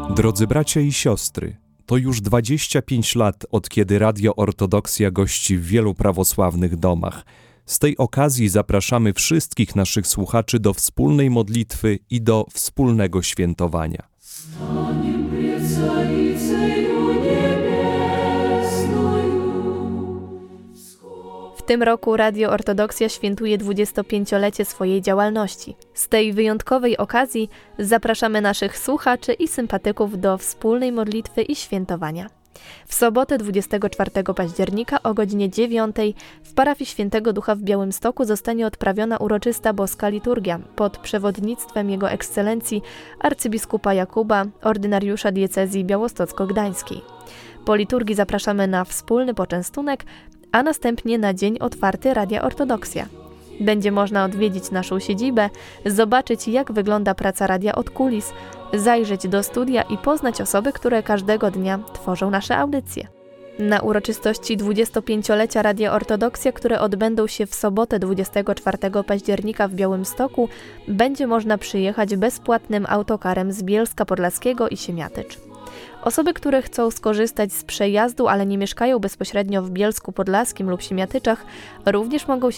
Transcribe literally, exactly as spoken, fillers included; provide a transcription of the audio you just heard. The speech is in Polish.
Drodzy bracia i siostry, to już dwadzieścia pięć lat, od kiedy Radio Ortodoksja gości w wielu prawosławnych domach. Z tej okazji zapraszamy wszystkich naszych słuchaczy do wspólnej modlitwy i do wspólnego świętowania. W tym roku Radio Ortodoksja świętuje dwudziestopięciolecie swojej działalności. Z tej wyjątkowej okazji zapraszamy naszych słuchaczy i sympatyków do wspólnej modlitwy i świętowania. W sobotę dwudziestego czwartego października o godzinie dziewiątej w parafii Świętego Ducha w Białymstoku zostanie odprawiona uroczysta boska liturgia pod przewodnictwem Jego Ekscelencji arcybiskupa Jakuba, ordynariusza diecezji białostocko-gdańskiej. Po liturgii zapraszamy na wspólny poczęstunek, a następnie na dzień otwarty Radia Ortodoksja. Będzie można odwiedzić naszą siedzibę, zobaczyć jak wygląda praca radia od kulis, zajrzeć do studia i poznać osoby, które każdego dnia tworzą nasze audycje. Na uroczystości dwudziestopięciolecia Radia Ortodoksja, które odbędą się w sobotę dwudziestego czwartego października w Białymstoku, będzie można przyjechać bezpłatnym autokarem z Bielska Podlaskiego i Siemiatycz. Osoby, które chcą skorzystać z przejazdu, ale nie mieszkają bezpośrednio w Bielsku Podlaskim lub Siemiatyczach, również mogą się